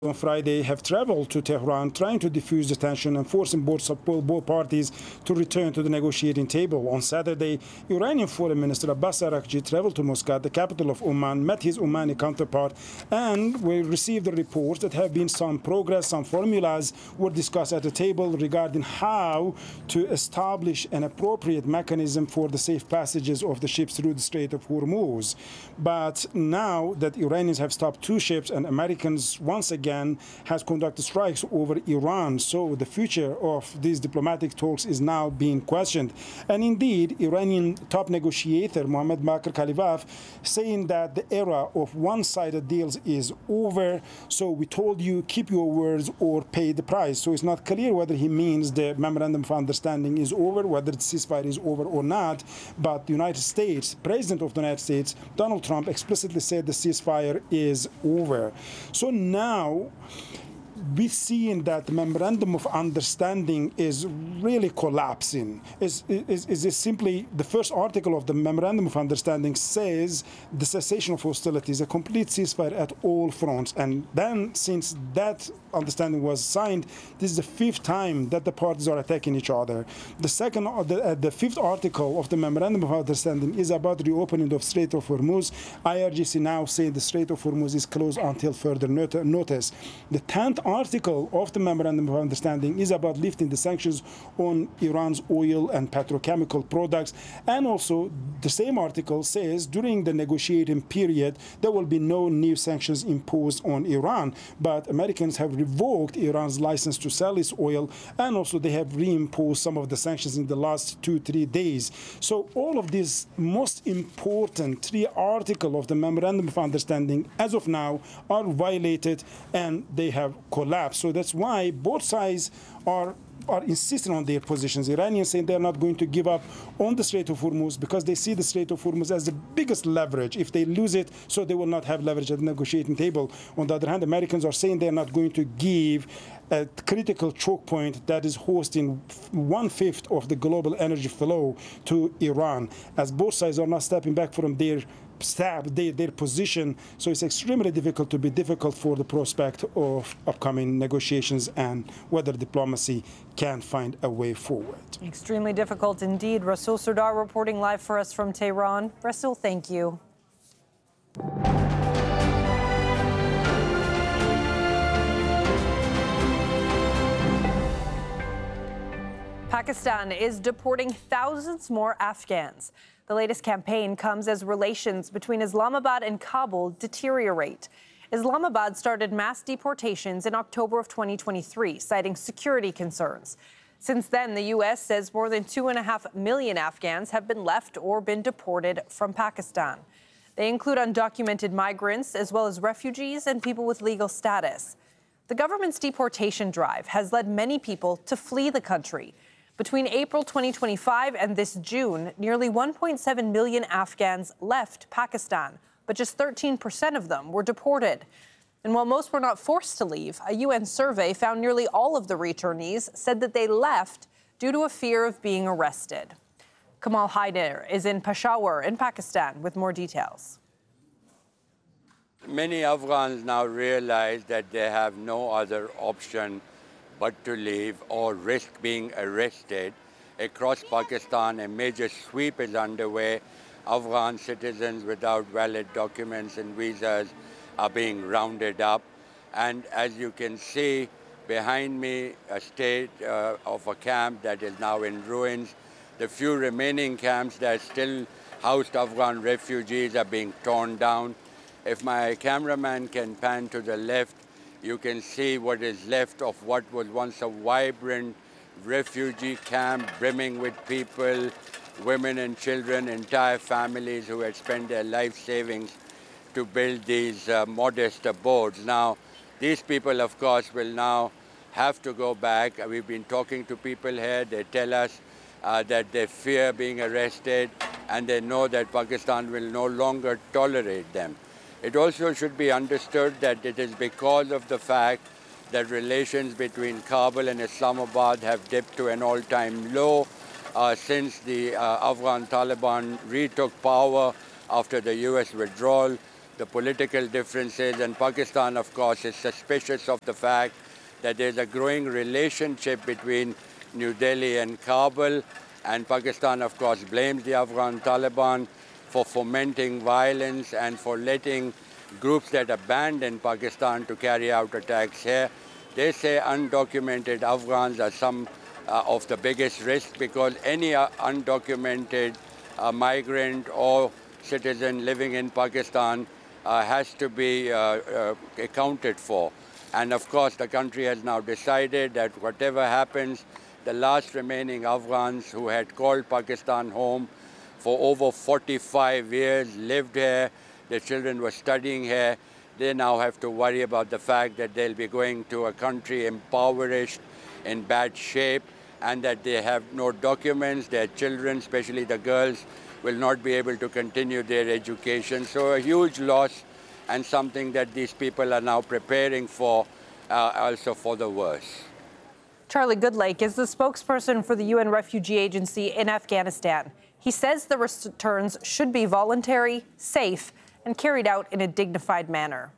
on Friday have traveled to Tehran trying to defuse the tension and forcing both parties to return to the negotiating table. On Saturday, Iranian Foreign Minister Abbas Araghchi traveled to Muscat, the capital of Oman, met his Omani counterpart, and we received the reports that have been some progress, some formulas were discussed at the table regarding how to establish an appropriate mechanism for the safe passages of the ships through the Strait of Hormuz. But now that Iranians have stopped 2 ships and Americans once again has conducted strikes over Iran, so the future of these diplomatic talks is now being questioned. And indeed, Iranian top negotiator Mohammad Bakr Kalibaf saying that the era of one-sided deals is over, so we told you keep your words or pay the price. So it's not clear whether he means the memorandum of understanding is over, whether the ceasefire is over or not, but the United States, President of the United States, Donald Trump, explicitly said the ceasefire is over. So now we're seeing that the memorandum of understanding is really collapsing. Is simply the first article of the memorandum of understanding says the cessation of hostilities, a complete ceasefire at all fronts. And then since that understanding was signed, this is the 5th time that the parties are attacking each other. The 5th article of the memorandum of understanding is about reopening of Strait of Hormuz. IRGC now saying the Strait of Hormuz is closed until further notice. The 10th article of the memorandum of understanding is about lifting the sanctions on Iran's oil and petrochemical products, and also the same article says during the negotiating period there will be no new sanctions imposed on Iran, but Americans have revoked Iran's license to sell its oil, and also they have reimposed some of the sanctions in the last 2-3 days. So all of these most important 3 articles of the memorandum of understanding as of now are violated and they have collapsed. So that's why both sides are insisting on their positions. Iranians saying they're not going to give up on the Strait of Hormuz because they see the Strait of Hormuz as the biggest leverage. If they lose it, so they will not have leverage at the negotiating table. On the other hand, Americans are saying they're not going to give a critical choke point that is hosting 1/5 of the global energy flow to Iran, as both sides are not stepping back from their position. So it's extremely difficult for the prospect of upcoming negotiations and whether diplomacy can find a way forward. Extremely difficult indeed. Rasul Sardar reporting live for us from Tehran. Rasul, thank you. Pakistan is deporting thousands more Afghans. The latest campaign comes as relations between Islamabad and Kabul deteriorate. Islamabad started mass deportations in October of 2023, citing security concerns. Since then, the U.S. says more than 2.5 million Afghans have been left or been deported from Pakistan. They include undocumented migrants, as well as refugees and people with legal status. The government's deportation drive has led many people to flee the country. Between April 2025 and this June, nearly 1.7 million Afghans left Pakistan, but just 13% of them were deported. And while most were not forced to leave, a UN survey found nearly all of the returnees said that they left due to a fear of being arrested. Kamal Haider is in Peshawar in Pakistan with more details. Many Afghans now realize that they have no other option but to leave or risk being arrested. Across Pakistan, a major sweep is underway. Afghan citizens without valid documents and visas are being rounded up. And as you can see behind me, a state of a camp that is now in ruins. The few remaining camps that still housed Afghan refugees are being torn down. If my cameraman can pan to the left, you can see what is left of what was once a vibrant refugee camp brimming with people, women and children, entire families who had spent their life savings to build these modest abodes. Now, these people, of course, will now have to go back. We've been talking to people here. They tell us that they fear being arrested and they know that Pakistan will no longer tolerate them. It also should be understood that it is because of the fact that relations between Kabul and Islamabad have dipped to an all-time low since the Afghan Taliban retook power after the US withdrawal. the political differences, and Pakistan, of course, is suspicious of the fact that there's a growing relationship between New Delhi and Kabul, and Pakistan, of course, blames the Afghan Taliban for fomenting violence and for letting groups that are banned in Pakistan to carry out attacks here. They say undocumented Afghans are some of the biggest risk, because any undocumented migrant or citizen living in Pakistan has to be accounted for. And of course, the country has now decided that whatever happens, the last remaining Afghans who had called Pakistan home for over 45 years, lived here, their children were studying here, they now have to worry about the fact that they'll be going to a country impoverished, in bad shape, and that they have no documents. Their children, especially the girls, will not be able to continue their education. So a huge loss, and something that these people are now preparing for, also for the worst. Charlie Goodlake is the spokesperson for the UN Refugee Agency in Afghanistan. He says the returns should be voluntary, safe, and carried out in a dignified manner.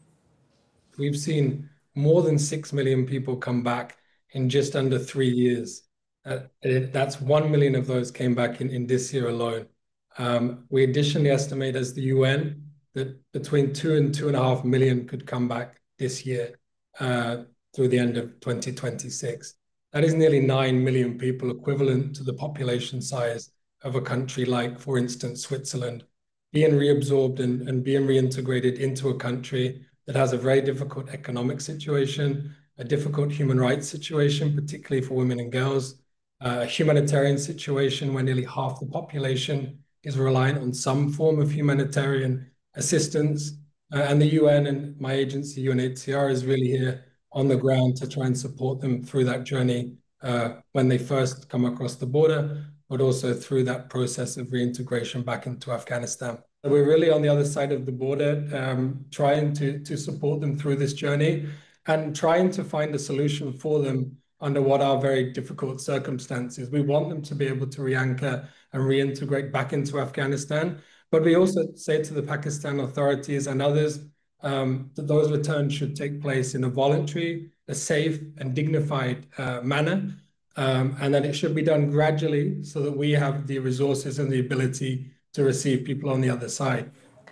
We've seen more than 6 million people come back in just under 3 years. That's 1 million of those came back in this year alone. We additionally estimate as the UN that between 2 and 2.5 million could come back this year through the end of 2026. That is nearly 9 million people, equivalent to the population size of a country like, for instance, Switzerland, being reabsorbed and being reintegrated into a country that has a very difficult economic situation, a difficult human rights situation, particularly for women and girls, a humanitarian situation where nearly half the population is reliant on some form of humanitarian assistance. And the UN and my agency, UNHCR, is really here on the ground to try and support them through that journey when they first come across the border, but also through that process of reintegration back into Afghanistan. We're really on the other side of the border, trying to support them through this journey and trying to find a solution for them under what are very difficult circumstances. We want them to be able to re-anchor and reintegrate back into Afghanistan, but we also say to the Pakistan authorities and others that those returns should take place in a voluntary, a safe and dignified manner, and that it should be done gradually so that we have the resources and the ability to receive people on the other side.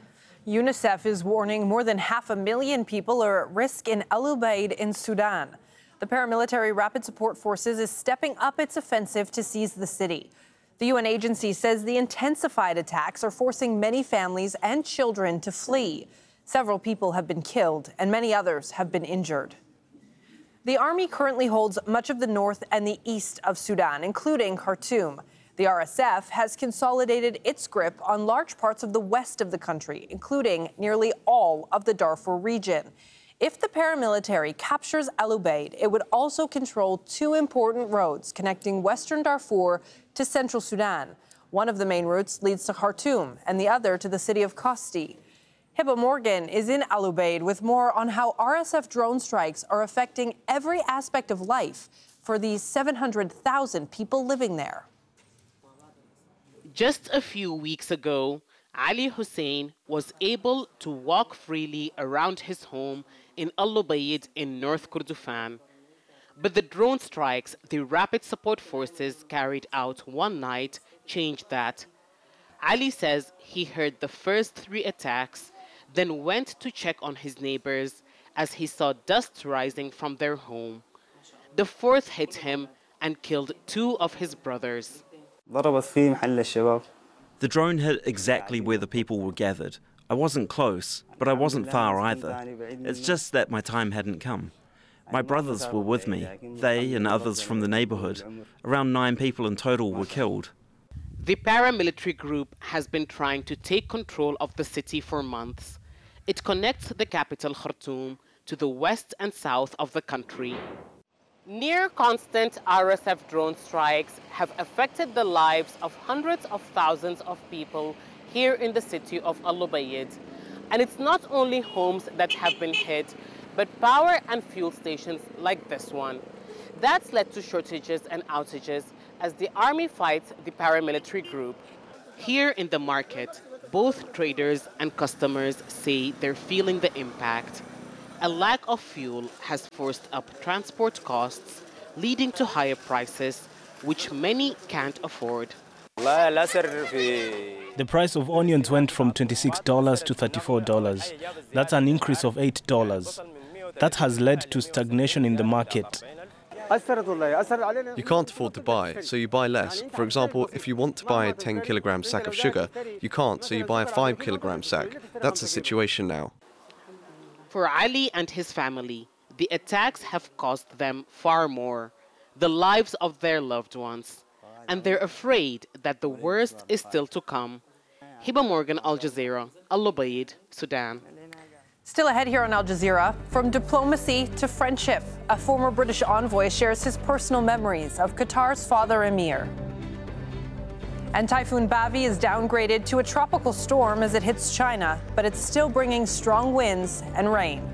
UNICEF is warning more than 500,000 people are at risk in Al Ubaid in Sudan. The paramilitary Rapid Support Forces is stepping up its offensive to seize the city. The UN agency says the intensified attacks are forcing many families and children to flee. Several people have been killed and many others have been injured. The army currently holds much of the north and the east of Sudan, including Khartoum. The RSF has consolidated its grip on large parts of the west of the country, including nearly all of the Darfur region. If the paramilitary captures Al Ubaid, it would also control two important roads connecting western Darfur to central Sudan. One of the main routes leads to Khartoum and the other to the city of Kosti. Hibba Morgan is in Al Ubaid with more on how RSF drone strikes are affecting every aspect of life for these 700,000 people living there. Just a few weeks ago, Ali Hussein was able to walk freely around his home in Al Ubaid in North Kordofan. But the drone strikes the Rapid Support Forces carried out one night changed that. Ali says he heard the first 3 attacks, then went to check on his neighbors as he saw dust rising from their home. The 4th hit him and killed 2 of his brothers. The drone hit exactly where the people were gathered. I wasn't close, but I wasn't far either. It's just that my time hadn't come. My brothers were with me. They and others from the neighborhood. Around 9 people in total were killed. The paramilitary group has been trying to take control of the city for months. It connects the capital Khartoum to the west and south of the country. Near constant RSF drone strikes have affected the lives of hundreds of thousands of people here in the city of Al Ubaid. And it's not only homes that have been hit, but power and fuel stations like this one. That's led to shortages and outages as the army fights the paramilitary group. Here in the market, Both traders and customers say they're feeling the impact. A lack of fuel has forced up transport costs, leading to higher prices, which many can't afford. The price of onions went from $26 to $34. That's an increase of $8. That has led to stagnation in the market. You can't afford to buy, so you buy less. For example, if you want to buy a 10-kilogram sack of sugar, you can't, so you buy a 5-kilogram sack. That's the situation now. For Ali and his family, the attacks have cost them far more, the lives of their loved ones, and they're afraid that the worst is still to come. Hiba Morgan, Al Jazeera, Al Lubaid, Sudan. Still ahead here on Al Jazeera, from diplomacy to friendship, a former British envoy shares his personal memories of Qatar's father Emir. And Typhoon Bavi is downgraded to a tropical storm as it hits China, but it's still bringing strong winds and rain.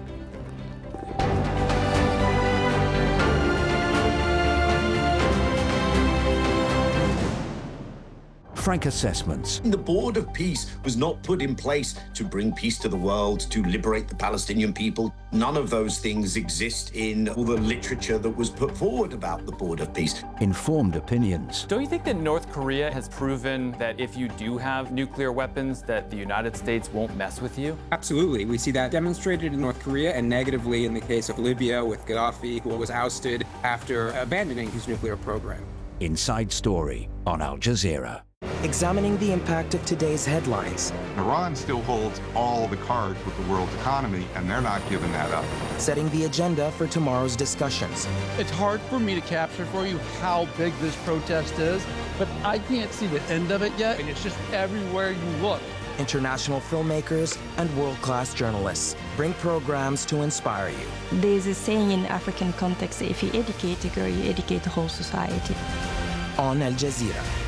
Frank assessments. The Board of Peace was not put in place to bring peace to the world, to liberate the Palestinian people. None of those things exist in all the literature that was put forward about the Board of Peace. Informed opinions. Don't you think that North Korea has proven that if you do have nuclear weapons, that the United States won't mess with you? Absolutely. We see that demonstrated in North Korea and negatively in the case of Libya with Gaddafi, who was ousted after abandoning his nuclear program. Inside Story on Al Jazeera. Examining the impact of today's headlines. Iran still holds all the cards with the world's economy, and they're not giving that up. Setting the agenda for tomorrow's discussions. It's hard for me to capture for you how big this protest is, but I can't see the end of it yet, and it's just everywhere you look. International filmmakers and world-class journalists bring programs to inspire you. There's a saying in African context, if you educate a girl, you educate the whole society. On Al Jazeera.